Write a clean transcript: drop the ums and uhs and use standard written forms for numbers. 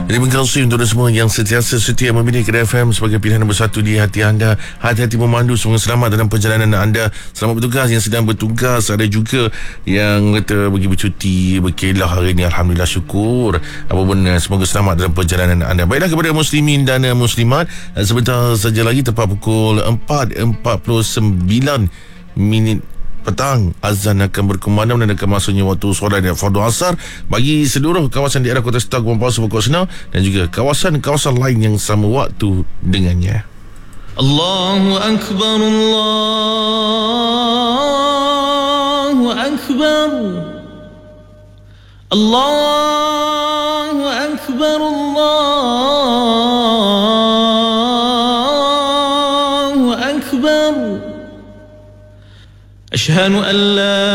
Terima kasih untuk semua yang sentiasa setia memilih Kedah FM sebagai pilihan nombor satu di hati anda. Hati-hati memandu, semoga selamat dalam perjalanan anda. Selamat bertugas yang sedang bertugas. Ada juga yang kata pergi bercuti, berkelah hari ini. Alhamdulillah, syukur. Apapun, semoga selamat dalam perjalanan anda. Baiklah, kepada muslimin dan muslimat, sebentar saja lagi tepat pukul 4.49 petang, azan akan berkumandang dan akan masuknya waktu solat dan fardu asar bagi seluruh kawasan daerah Kota Setang, Kuala Lumpur, Kota Senau dan juga kawasan-kawasan lain yang sama waktu dengannya. Allahu Akbar, Allahu Akbar, Allahu Akbar, Allahu Akbar. أشهد أن لا